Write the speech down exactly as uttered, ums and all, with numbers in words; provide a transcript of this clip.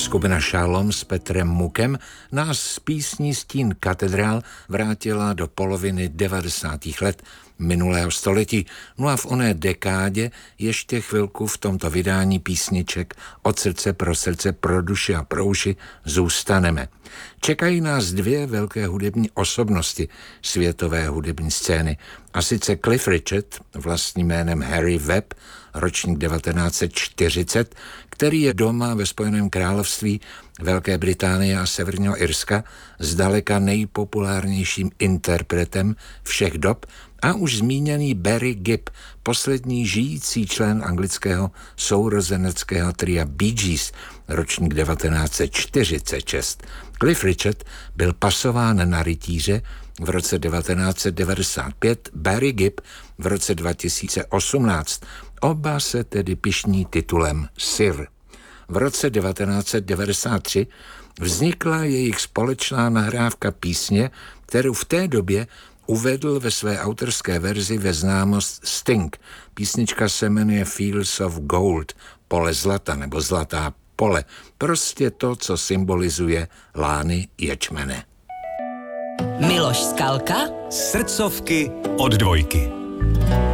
Skupina Shalom s Petrem Mukem nás z písní Stín katedrál vrátila do poloviny devadesátých let minulého století. No a v oné dekádě ještě chvilku v tomto vydání písniček Od srdce pro srdce, pro duši a pro uši zůstaneme. Čekají nás dvě velké hudební osobnosti světové hudební scény. A sice Cliff Richard, vlastním jménem Harry Webb, ročník devatenáct set čtyřicet, který je doma ve Spojeném království Velké Británie a Severního Irska zdaleka nejpopulárnějším interpretem všech dob, a už zmíněný Barry Gibb, poslední žijící člen anglického sourozeneckého tria Bee Gees, ročník devatenáct set čtyřicet šest. Cliff Richard byl pasován na rytíře v roce devatenáct set devadesát pět, Barry Gibb v roce dva tisíce osmnáct. Oba se tedy pyšní titulem Sir. V roce devatenáct set devadesát tři vznikla jejich společná nahrávka písně, kterou v té době uvedl ve své autorské verzi ve známost Sting. Písnička se jmenuje Fields of Gold, pole zlata nebo zlatá pole. Prostě to, co symbolizuje lány ječmene. Miloš Skalka, Srdcovky od dvojky.